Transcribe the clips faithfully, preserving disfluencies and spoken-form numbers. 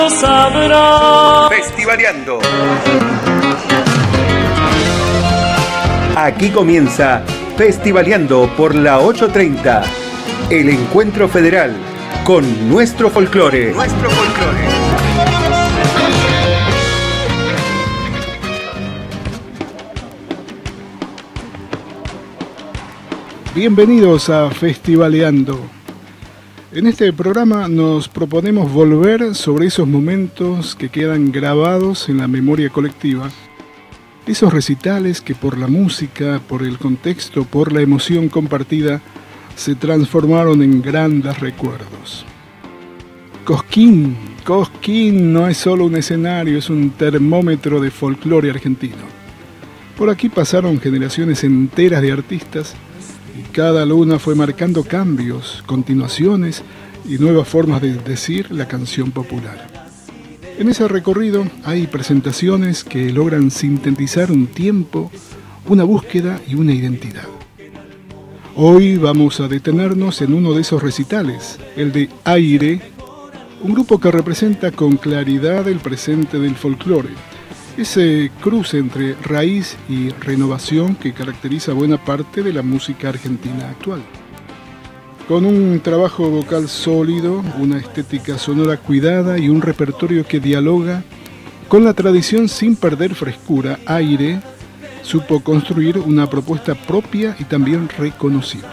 sabrá. Festivaleando. Aquí comienza Festivaleando por la ochocientos treinta. El encuentro federal con nuestro folclore. Nuestro folclore. Bienvenidos a Festivaleando. En este programa nos proponemos volver sobre esos momentos que quedan grabados en la memoria colectiva. Esos recitales que por la música, por el contexto, por la emoción compartida, se transformaron en grandes recuerdos. Cosquín, Cosquín no es solo un escenario, es un termómetro de folclore argentino. Por aquí pasaron generaciones enteras de artistas y cada luna fue marcando cambios, continuaciones y nuevas formas de decir la canción popular. En ese recorrido hay presentaciones que logran sintetizar un tiempo, una búsqueda y una identidad. Hoy vamos a detenernos en uno de esos recitales, el de Aire, un grupo que representa con claridad el presente del folclore, ese cruce entre raíz y renovación que caracteriza buena parte de la música argentina actual. Con un trabajo vocal sólido, una estética sonora cuidada y un repertorio que dialoga con la tradición sin perder frescura, Aire supo construir una propuesta propia y también reconocible.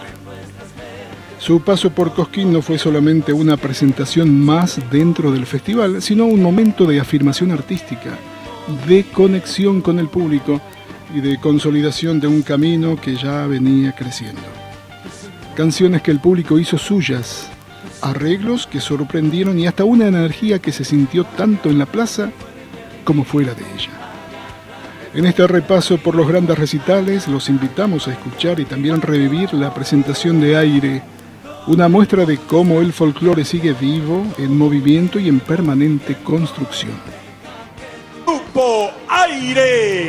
Su paso por Cosquín no fue solamente una presentación más dentro del festival, sino un momento de afirmación artística, de conexión con el público y de consolidación de un camino que ya venía creciendo. Canciones que el público hizo suyas, arreglos que sorprendieron y hasta una energía que se sintió tanto en la plaza como fuera de ella. En este repaso por los grandes recitales los invitamos a escuchar y también revivir la presentación de Aire, una muestra de cómo el folclore sigue vivo, en movimiento y en permanente construcción. Grupo Aire.